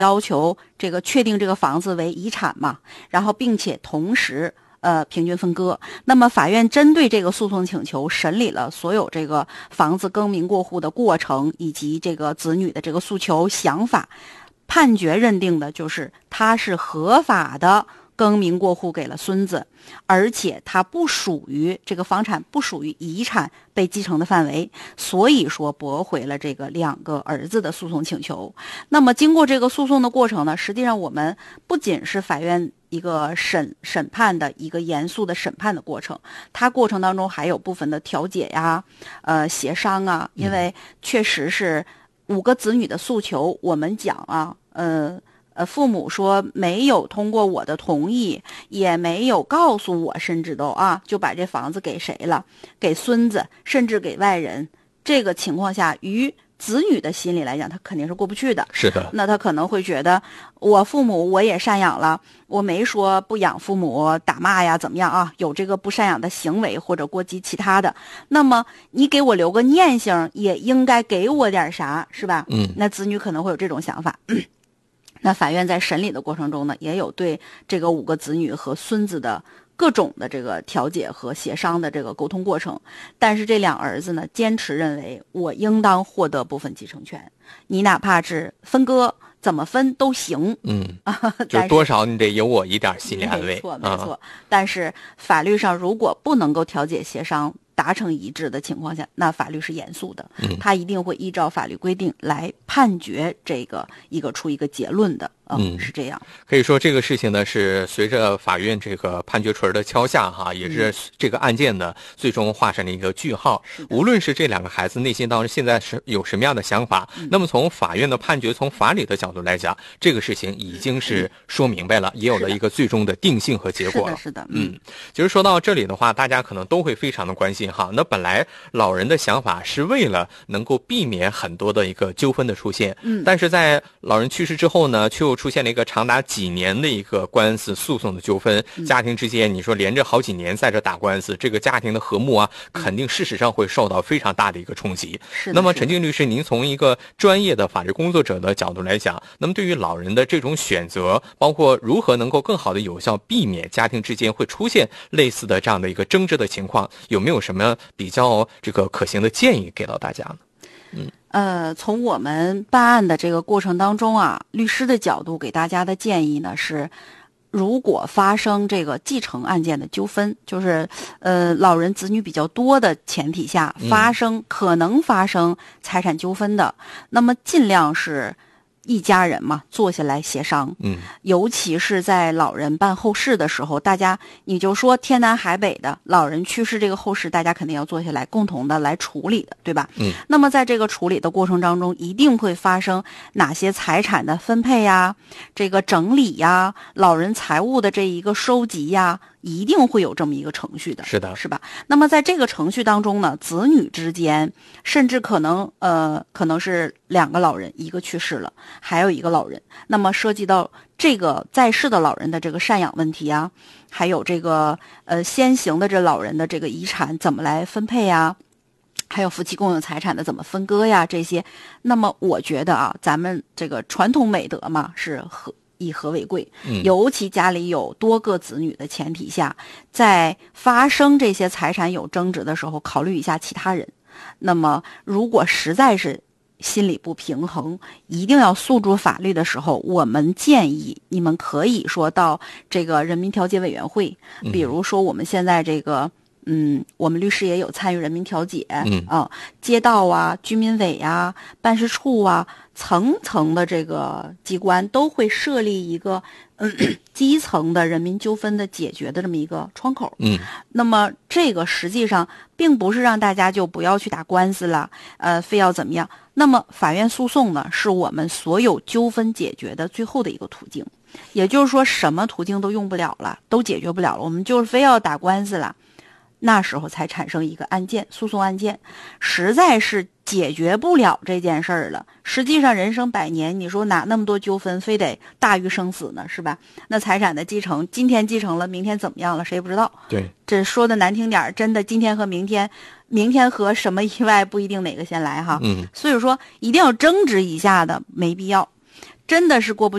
要求这个确定这个房子为遗产嘛，然后并且同时平均分割。那么法院针对这个诉讼请求审理了所有这个房子更名过户的过程以及这个子女的这个诉求想法，判决认定的就是他是合法的更名过户给了孙子，而且他不属于这个房产不属于遗产被继承的范围，所以说驳回了这个2个儿子的诉讼请求。那么经过这个诉讼的过程呢，实际上我们不仅是法院一个审判的一个严肃的审判的过程，它过程当中还有部分的调解呀、协商啊，因为确实是5个子女的诉求，我们讲啊，父母说没有通过我的同意，也没有告诉我，甚至都就把这房子给谁了，给孙子，甚至给外人。这个情况下，于子女的心里来讲，他肯定是过不去的。 是的， 那他可能会觉得，我父母我也赡养了，我没说不养父母打骂呀怎么样啊，有这个不赡养的行为或者过激其他的，那么你给我留个念想，也应该给我点啥，是吧？那子女可能会有这种想法。那法院在审理的过程中呢，也有对这个5个子女和孙子的各种的这个调解和协商的这个沟通过程，但是这2儿子呢，坚持认为我应当获得部分继承权，你哪怕是分割怎么分都行， 就多少你得有我一点心理安慰， 没错。但是法律上如果不能够调解协商达成一致的情况下，那法律是严肃的，他一定会依照法律规定来判决这个出一个结论的。是这样。 可以说这个事情呢，是随着法院这个判决锤的敲下也是这个案件呢最终画上了一个句号。无论是这2个孩子内心当中现在是有什么样的想法，那么从法院的判决，从法理的角度来讲，这个事情已经是说明白了，也有了一个最终的定性和结果了。 是的。 其实说到这里的话，大家可能都会非常的关心那本来老人的想法是为了能够避免很多的一个纠纷的出现，但是在老人去世之后呢，却又出现了一个长达几年的一个官司诉讼的纠纷，家庭之间你说连着好几年在这打官司，这个家庭的和睦肯定事实上会受到非常大的一个冲击。那么陈静律师，您从一个专业的法律工作者的角度来讲，那么对于老人的这种选择，包括如何能够更好的有效避免家庭之间会出现类似的这样的一个争执的情况，有没有什么比较这个可行的建议给到大家呢？ 从我们办案的这个过程当中律师的角度给大家的建议呢是，如果发生这个继承案件的纠纷，就是老人子女比较多的前提下可能发生财产纠纷的，那么尽量是一家人嘛，坐下来协商。尤其是在老人办后事的时候，大家你就说天南海北的老人去世，这个后事大家肯定要坐下来共同的来处理的，对吧？那么在这个处理的过程当中，一定会发生哪些财产的分配呀，这个整理呀，老人财物的这一个收集呀，一定会有这么一个程序的， 是的， 是吧？那么在这个程序当中呢，子女之间甚至可能是2个老人，一个去世了，还有一个老人，那么涉及到这个在世的老人的这个赡养问题还有这个先行的这老人的这个遗产怎么来分配还有夫妻共有财产的怎么分割这些。那么我觉得咱们这个传统美德嘛，是以和为贵，尤其家里有多个子女的前提下，在发生这些财产有争执的时候，考虑一下其他人。那么如果实在是心理不平衡，一定要诉诸法律的时候，我们建议你们可以说到这个人民调解委员会，比如说我们现在这个我们律师也有参与人民调解，街道居民委办事处层层的这个机关都会设立一个基层的人民纠纷的解决的这么一个窗口。那么这个实际上并不是让大家就不要去打官司了，非要怎么样。那么法院诉讼呢，是我们所有纠纷解决的最后的一个途径，也就是说什么途径都用不了了，都解决不了了，我们就是非要打官司了。那时候才产生一个案件，诉讼案件，实在是解决不了这件事儿了。实际上人生100年，你说哪那么多纠纷非得大于生死呢，是吧？那财产的继承，今天继承了，明天怎么样了，谁也不知道。 对， 这说的难听点，真的今天和明天，明天和什么意外不一定哪个先来所以说一定要争执一下的，没必要。 真的是过不